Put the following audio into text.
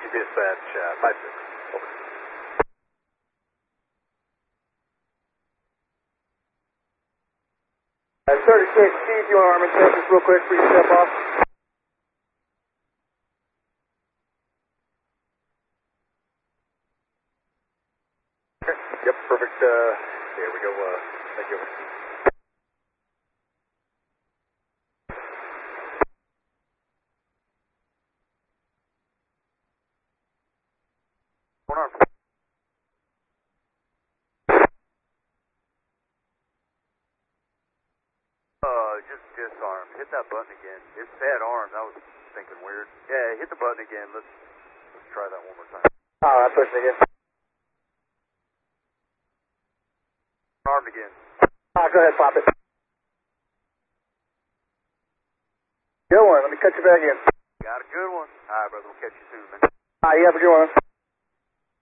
Dispatch 5-6. Over. Sergeant Case, see if you want to arm and take this real quick before you step off. Okay. Yep, perfect. There we go. Thank you. One arm. Just disarmed. Hit that button again. It said armed. I was thinking weird. Yeah, hit the button again. Let's try that one more time. I pushed it again. Armed again. Go ahead, pop it. Good one. Let me cut you back in. Got a good one. All right, brother. We'll catch you soon, man. You have a good one.